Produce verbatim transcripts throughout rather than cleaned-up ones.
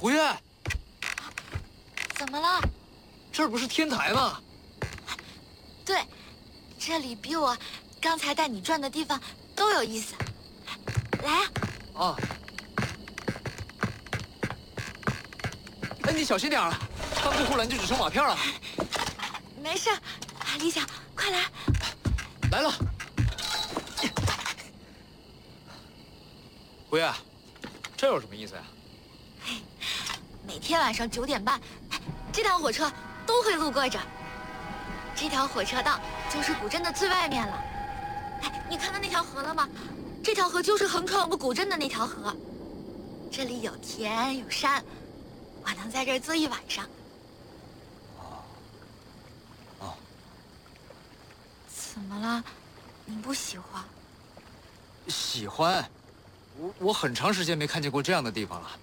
胡月， 怎么了？ 这儿不是天台吗？ 对，这里比我刚才带你转的地方都有意思。来啊！ 啊！哎，你小心点啊！翻过护栏就只剩瓦片了。 没事，李想，快来！ 来了。胡月，这有什么意思呀？ 每天晚上九点半，这趟火车都会路过这儿。这条火车道就是古镇的最外面了。哎，你看到那条河了吗？这条河就是横穿我们古镇的那条河。这里有田有山，我能在这儿坐一晚上。 哦。哦。 怎么了？你不喜欢？ 喜欢。我我很长时间没看见过这样的地方了。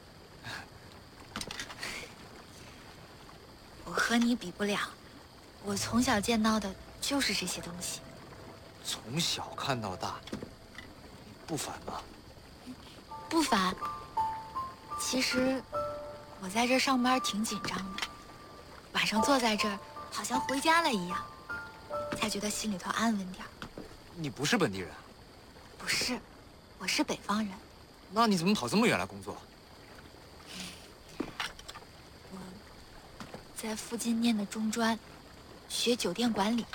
我和你比不了，我从小见到的就是这些东西。 从小看到大，不烦吗？ 不烦。其实我在这儿上班挺紧张的，晚上坐在这儿好像回家了一样，才觉得心里头安稳点儿。 你不是本地人？ 不是，我是北方人。 那你怎么跑这么远来工作？ 我在附近念的中专，学酒店管理。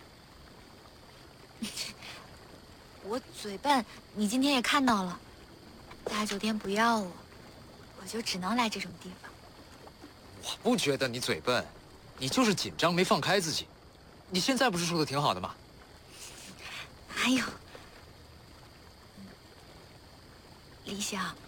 我嘴笨，你今天也看到了，大酒店不要我，我就只能来这种地方。 我不觉得你嘴笨，你就是紧张没放开自己。你现在不是说的挺好的吗？ 哪有？李想。